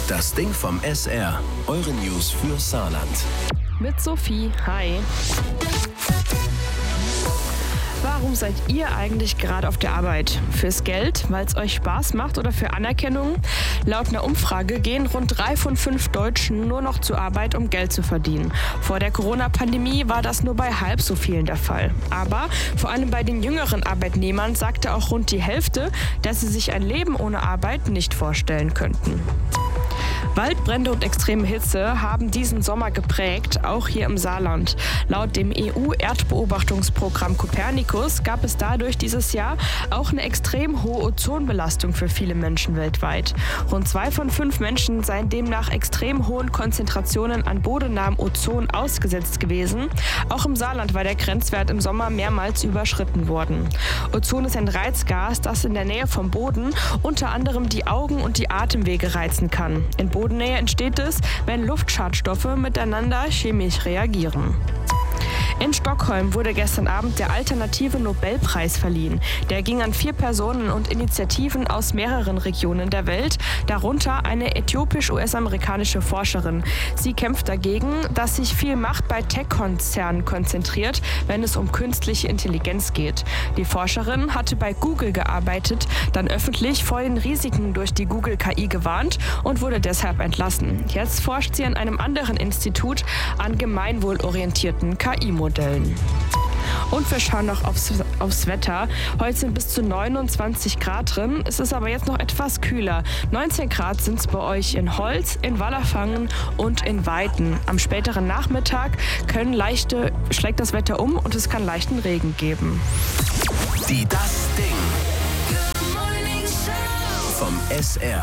Das Ding vom SR. Eure News für Saarland. Mit Sophie. Hi. Warum seid ihr eigentlich gerade auf der Arbeit? Fürs Geld, weil es euch Spaß macht oder für Anerkennung? Laut einer Umfrage gehen rund 3 von 5 Deutschen nur noch zur Arbeit, um Geld zu verdienen. Vor der Corona-Pandemie war das nur bei halb so vielen der Fall. Aber vor allem bei den jüngeren Arbeitnehmern sagte auch rund die Hälfte, dass sie sich ein Leben ohne Arbeit nicht vorstellen könnten. Waldbrände und extreme Hitze haben diesen Sommer geprägt, auch hier im Saarland. Laut dem EU-Erdbeobachtungsprogramm Copernicus gab es dadurch dieses Jahr auch eine extrem hohe Ozonbelastung für viele Menschen weltweit. Rund 2 von 5 Menschen seien demnach extrem hohen Konzentrationen an bodennahem Ozon ausgesetzt gewesen. Auch im Saarland war der Grenzwert im Sommer mehrmals überschritten worden. Ozon ist ein Reizgas, das in der Nähe vom Boden unter anderem die Augen und die Atemwege reizen kann. In Bodennähe entsteht es, wenn Luftschadstoffe miteinander chemisch reagieren. In Stockholm wurde gestern Abend der Alternative Nobelpreis verliehen. Der ging an 4 Personen und Initiativen aus mehreren Regionen der Welt, darunter eine äthiopisch-US-amerikanische Forscherin. Sie kämpft dagegen, dass sich viel Macht bei Tech-Konzernen konzentriert, wenn es um künstliche Intelligenz geht. Die Forscherin hatte bei Google gearbeitet, dann öffentlich vor den Risiken durch die Google-KI gewarnt und wurde deshalb entlassen. Jetzt forscht sie an einem anderen Institut an gemeinwohlorientierten KI-Modellen. Und wir schauen noch aufs Wetter. Heute sind bis zu 29 Grad drin. Es ist aber jetzt noch etwas kühler. 19 Grad sind es bei euch in Holz, in Wallerfangen und in Weiden. Am späteren Nachmittag schlägt das Wetter um und es kann leichten Regen geben. Die Das Ding vom SR.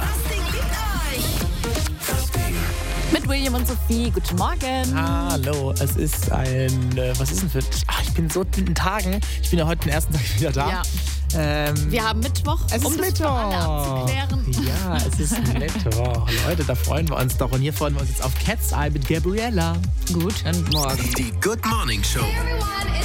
Mit William und Sophie. Guten Morgen. Hallo, es ist was ist denn für... ich bin so in Tagen. Ich bin ja heute den ersten Tag wieder da. Ja. Wir haben Mittwoch, Es ist das für alle abzuklären. Ja, es ist Mittwoch. Leute, da freuen wir uns doch. Und hier freuen wir uns jetzt auf Cat's Eye mit Gabriella. Guten Morgen. Die Good Morning Show.